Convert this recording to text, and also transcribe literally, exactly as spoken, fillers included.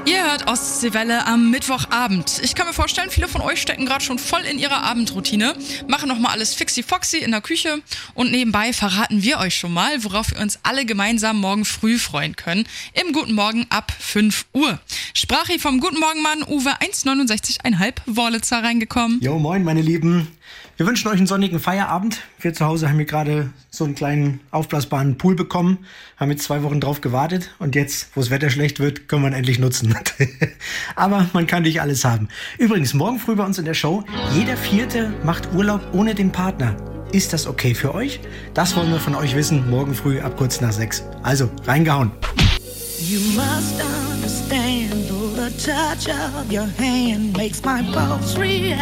Ihr hört Ostseewelle am Mittwochabend. Ich kann mir vorstellen, viele von euch stecken gerade schon voll in ihrer Abendroutine, machen nochmal alles fixi-foxy in der Küche und nebenbei verraten wir euch schon mal, worauf wir uns alle gemeinsam morgen früh freuen können. Im Guten Morgen ab fünf Uhr. Sprachi vom Guten Morgen Mann, Uwe eins Komma neunundsechzig Komma fünf, Wurlitzer reingekommen. Jo, moin meine Lieben. Wir wünschen euch einen sonnigen Feierabend. Wir zu Hause haben hier gerade so einen kleinen aufblasbaren Pool bekommen, haben jetzt zwei Wochen drauf gewartet und jetzt, wo das Wetter schlecht wird, können wir ihn endlich nutzen. Aber man kann nicht alles haben. Übrigens, morgen früh bei uns in der Show, jeder Vierte macht Urlaub ohne den Partner. Ist das okay für euch? Das wollen wir von euch wissen, morgen früh ab kurz nach sechs. Also, reingehauen. You must understand, oh, the touch of your hand makes my pulse react.